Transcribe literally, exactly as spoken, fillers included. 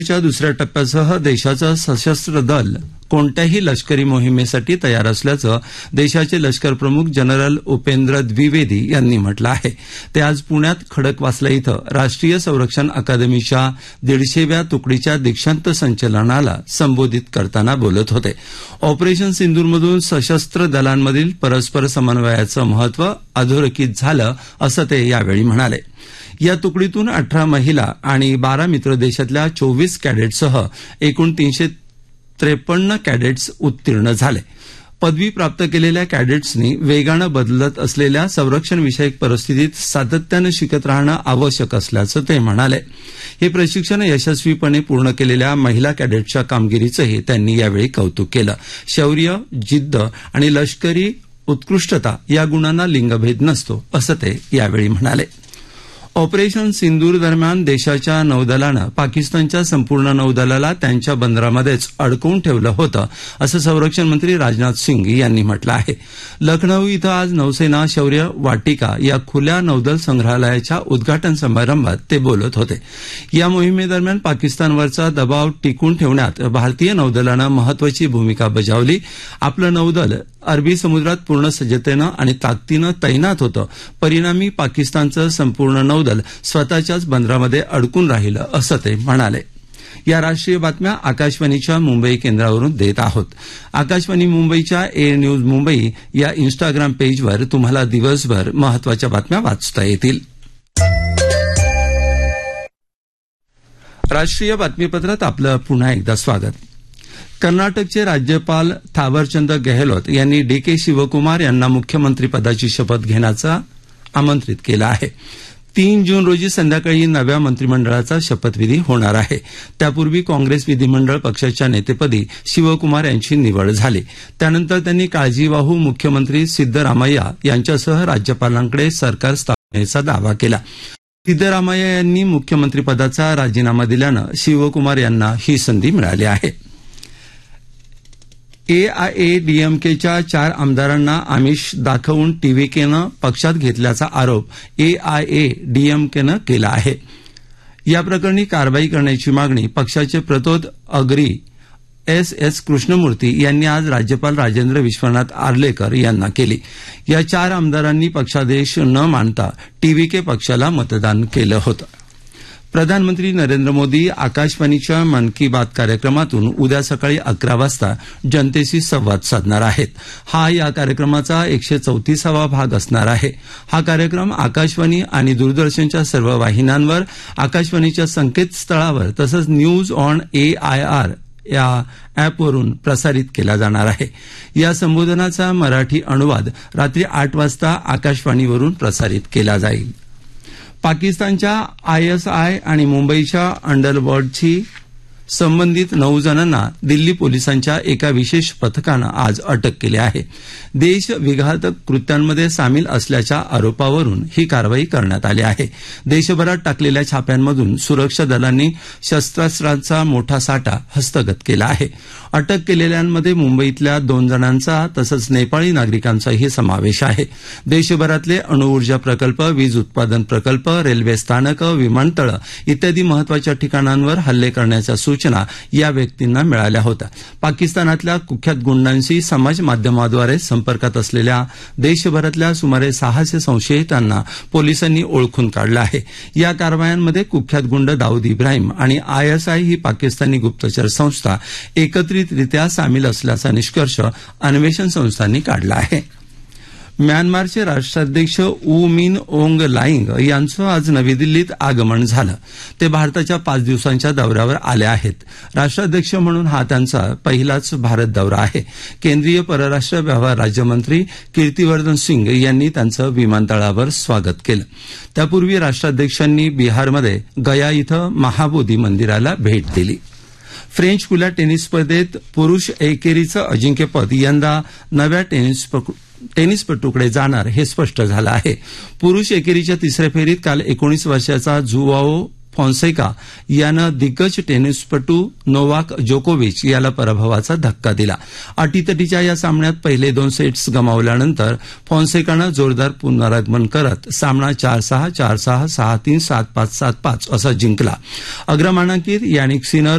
च्या दुसऱ्या टप्प्यासह देशाचं सशस्त्र दल कोणत्याही लष्करी मोहिमेसाठी तयार असल्याचं देशाचे लष्कर प्रमुख जनरल उपेंद्र द्विवेदी यांनी म्हटलं आहे. ते आज पुण्यात खडकवासला इथं राष्ट्रीय संरक्षण अकादमीच्या दीडशेव्या तुकडीच्या दीक्षांत संचलनाला संबोधित करताना बोलत होते. ऑपरेशन सिंदूरमधून सशस्त्र दलांमधील परस्पर समन्वयाचं महत्व अधोरेखित झालं असं ते यावेळी म्हणाले. या तुकडीतून अठरा महिला आणि बारा मित्र देशातल्या चोवीस कॅडेट्ससह एकूण तीनशे त्रेपन्न कॅडेट्स उत्तीर्ण झाले. पदवी प्राप्त केलेल्या कॅडेट्सनी वेगानं बदलत असलेल्या संरक्षणविषयक परिस्थितीत सातत्यानं शिकत राहणं आवश्यक असल्याचं ते म्हणाले. हे प्रशिक्षण यशस्वीपणे पूर्ण केलेल्या महिला कॅडेट्सच्या कामगिरीचंही त्यांनी यावेळी कौतुक केलं. शौर्य, जिद्द आणि लष्करी उत्कृष्टता या गुणांना लिंगभेद नसतो असं ते यावेळी म्हणाले. ऑपरेशन सिंदूर दरम्यान देशाच्या नौदलानं पाकिस्तानच्या संपूर्ण नौदलाला त्यांच्या बंदरामध्येच अडकवून ठेवलं होतं असं संरक्षण मंत्री राजनाथ सिंग यांनी म्हटलं आहे. लखनौ इथं आज नौसेना शौर्य वाटिका या खुल्या नौदल संग्रहालयाच्या उद्घाटन समारंभात ते बोलत होते. या मोहिमेदरम्यान पाकिस्तानवरचा दबाव टिकून ठेवण्यात भारतीय नौदलानं महत्वाची भूमिका बजावली. आपलं नौदल अरबी समुद्रात पूर्ण सज्जतेनं आणि ताकदीनं तैनात होतं. परिणामी पाकिस्तानचं संपूर्ण नौदल स्वतःच्याच बंदरामध्ये अडकून राहिलं असं ते म्हणाले. या राष्ट्रीय बातम्या आकाशवाणीच्या मुंबई केंद्रावरून देत आहोत. आकाशवाणी मुंबईच्या ए न्यूज मुंबई या इन्स्टाग्राम पेजवर तुम्हाला दिवसभर महत्वाच्या बातम्या वाचता येतील. राष्ट्रीय बातमीपत्रात आपलं पुन्हा एकदा स्वागत. कर्नाटकचे राज्यपाल थावरचंद गेहलोत यांनी डी के शिवकुमार यांना मुख्यमंत्रीपदाची शपथ घेण्याचं आमंत्रित केलं आहे. तीन जून रोजी संध्याकाळी नव्या मंत्रिमंडळाचा शपथविधी होणार आहे. त्यापूर्वी काँग्रेस विधिमंडळ पक्षाच्या नेतेपदी शिवकुमार यांची निवड झाली. त्यानंतर त्यांनी काळजीवाहू मुख्यमंत्री सिद्धरामय्या यांच्यासह राज्यपालांकडे सरकार स्थापनेचा दावा केला. सिद्धरामय्या यांनी मुख्यमंत्रीपदाचा राजीनामा दिल्यानं शिवकुमार यांना ही संधी मिळाली आहे. एआयएडीएमकेच्या चार आमदारांना आमिष दाखवून टीव्हीकेनं पक्षात घेतल्याचा आरोप एआयएडीएमकेनं केला आहे. या प्रकरणी कारवाई करण्याची मागणी पक्षाचे प्रतोद अग्री एस एस कृष्णमूर्ती यांनी आज राज्यपाल राजेंद्र विश्वनाथ आर्लेकर यांना केली. या चार आमदारांनी पक्षादेश न मानता टीव्हीके पक्षाला मतदान केलं होतं. प्रधानमंत्री नरेंद्र मोदी आकाशवाणीच्या मन की बात कार्यक्रमातून उद्या सकाळी अकरा वाजता जनतेशी संवाद साधणार आहेत. हा या कार्यक्रमाचा एकशे चौतीसावा भाग असणार आहे. हा कार्यक्रम आकाशवाणी आणि दूरदर्शनच्या सर्व वाहिन्यांवर, आकाशवाणीच्या संकेतस्थळावर तसंच न्यूज ऑन एआयआर या अॅपवरून प्रसारित केला जाणार आहे. या संबोधनाचा मराठी अनुवाद रात्री आठ वाजता आकाशवाणीवरून प्रसारित केला जाईल. पाकिस्तानच्या आयएसआय आणि मुंबईच्या अंडरवर्ल्डशी संबंधित नऊ जणांना दिल्ली पोलिसांच्या एका विशेष पथकानं आज अटक केली आहे. देश विघातक कृत्यांमध्ये सामील असल्याच्या आरोपावरून ही कारवाई करण्यात आली आहे. देशभरात टाकलेल्या छाप्यांमधून सुरक्षा दलांनी शस्त्रास्त्रांचा मोठा साठा हस्तगत केला आहे. अटक केलेल्यांमध्ये मुंबईतल्या दोन जणांचा तसंच नेपाळी नागरिकांचाही समावेश आहे. देशभरातले अणुऊर्जा प्रकल्प, वीज उत्पादन प्रकल्प, रेल्वे स्थानकं, विमानतळं इत्यादी महत्वाच्या ठिकाणांवर हल्ले करण्याच्या सूचना या व्यक्तींना मिळाल्या होत्या. पाकिस्तानातल्या कुख्यात गुंडांशी समाज माध्यमाद्वारे संपर्कात असलेल्या देशभरातल्या सुमारे सहाशे संशयितांना पोलिसांनी ओळखून काढलं आहे. या कारवायांमध्ये कुख्यात गुंड दाऊद इब्राहिम आणि आयएसआय ही पाकिस्तानी गुप्तचर संस्था एकत्रितरित्या सामील असल्याचा निष्कर्ष अन्वेषण संस्थांनी काढला आहे. म्यानमारचे राष्ट्राध्यक्ष ऊ मिन ओंग लाईंग यांचं आज नवी दिल्लीत आगमन झालं. ते भारताच्या पाच दिवसांच्या दौऱ्यावर आले आहेत. राष्ट्राध्यक्ष म्हणून हा त्यांचा पहिलाच भारत दौरा आहे. केंद्रीय परराष्ट्र व्यवहार राज्यमंत्री कीर्तिवर्धन सिंग यांनी त्यांचं विमानतळावर स्वागत केलं. त्यापूर्वी राष्ट्राध्यक्षांनी बिहारमध्ये गया इथं महाबोधी मंदिराला भेट दिली. फ्रेंच खुल्या टेनिस स्पर्धेत पुरुष एकेरीचं अजिंक्यपद यंदा नव्या टेनिस टेनिसपटूकडे जाणार हे स्पष्ट झालं आहे. पुरुष एकेरीच्या तिसऱ्या फेरीत काल एकोणीस वर्षाचा जुआओ फॉन्सेका यानं दिग्गज टेनिसपटू नोवाक जोकोविच याला पराभवाचा धक्का दिला. अटीतटीच्या या सामन्यात पहिले दोन सेट्स गमावल्यानंतर फॉन्सेकानं जोरदार पुनरागमन करत सामना चार सहा चार सहा सहा तीन सात पाच सात पाच असा जिंकला. अग्रमानांकित यानिक सिनर